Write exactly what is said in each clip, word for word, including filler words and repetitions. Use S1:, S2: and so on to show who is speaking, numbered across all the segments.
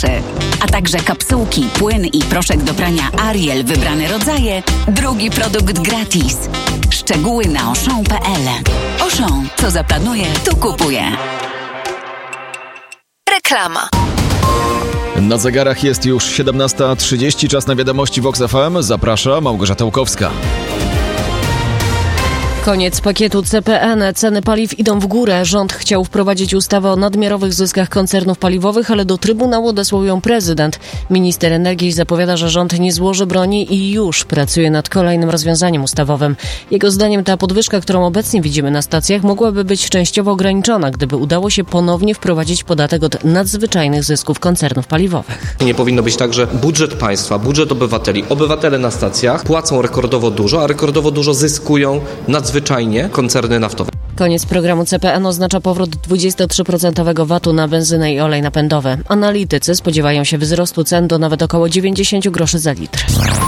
S1: trzy. A także kapsułki, płyn i proszek do prania Ariel wybrane rodzaje. Drugi produkt gratis. Szczegóły na auchan kropka p l. Auchan, co zaplanuje, to kupuje.
S2: Reklama.
S3: Na zegarach jest już siedemnasta trzydzieści, czas na wiadomości Vox F M. Zaprasza Małgorzata Łukowska.
S4: Koniec pakietu C P N. Ceny paliw idą w górę. Rząd chciał wprowadzić ustawę o nadmiarowych zyskach koncernów paliwowych, ale do Trybunału odesłał ją prezydent. Minister energii zapowiada, że rząd nie złoży broni i już pracuje nad kolejnym rozwiązaniem ustawowym. Jego zdaniem ta podwyżka, którą obecnie widzimy na stacjach, mogłaby być częściowo ograniczona, gdyby udało się ponownie wprowadzić podatek od nadzwyczajnych zysków koncernów paliwowych.
S5: Nie powinno być tak, że budżet państwa, budżet obywateli, obywatele na stacjach płacą rekordowo dużo, a rekordowo dużo zyskują nadzwyczajnie zwyczajnie koncerny naftowe.
S4: Koniec programu C P N oznacza powrót dwudziestotrzyprocentowego vatu na benzynę i olej napędowy. Analitycy spodziewają się wzrostu cen do nawet około dziewięćdziesiąt groszy za litr.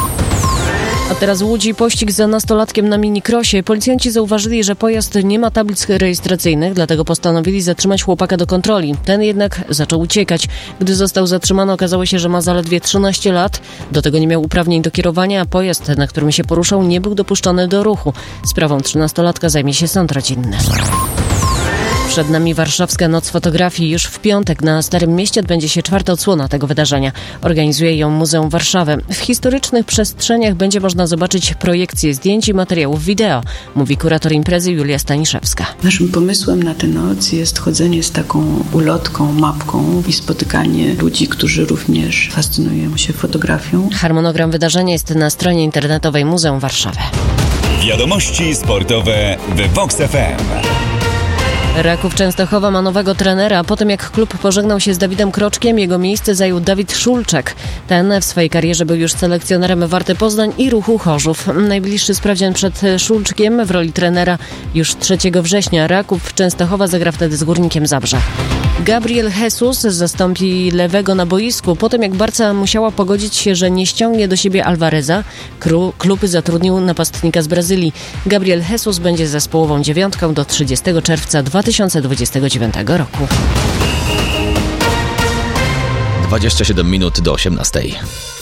S4: A teraz w Łodzi pościg za nastolatkiem na minikrosie. Policjanci zauważyli, że pojazd nie ma tablic rejestracyjnych, dlatego postanowili zatrzymać chłopaka do kontroli. Ten jednak zaczął uciekać. Gdy został zatrzymany, okazało się, że ma zaledwie trzynaście lat. Do tego nie miał uprawnień do kierowania, a pojazd, na którym się poruszał, nie był dopuszczony do ruchu. Sprawą trzynastolatka zajmie się sąd rodzinny. Przed nami warszawska Noc Fotografii. Już w piątek na Starym Mieście odbędzie się czwarta odsłona tego wydarzenia. Organizuje ją Muzeum Warszawy. W historycznych przestrzeniach będzie można zobaczyć projekcje zdjęć i materiałów wideo, mówi kurator imprezy Julia Staniszewska.
S6: Naszym pomysłem na tę noc jest chodzenie z taką ulotką, mapką i spotykanie ludzi, którzy również fascynują się fotografią.
S4: Harmonogram wydarzenia jest na stronie internetowej Muzeum Warszawy.
S7: Wiadomości sportowe w Vox F M.
S4: Raków Częstochowa ma nowego trenera. Po tym jak klub pożegnał się z Dawidem Kroczkiem, jego miejsce zajął Dawid Szulczek. Ten w swojej karierze był już selekcjonerem Warty Poznań i Ruchu Chorzów. Najbliższy sprawdzian przed Szulczkiem w roli trenera już trzeciego września. Raków Częstochowa zagra wtedy z Górnikiem Zabrze. Gabriel Jesus zastąpi lewego na boisku. Po tym jak Barca musiała pogodzić się, że nie ściągnie do siebie Alvareza, klub zatrudnił napastnika z Brazylii. Gabriel Jesus będzie zespołową dziewiątką do trzydziestego czerwca dwa tysiące dwudziestego dziewiątego roku.
S3: dwadzieścia siedem minut do osiemnastej.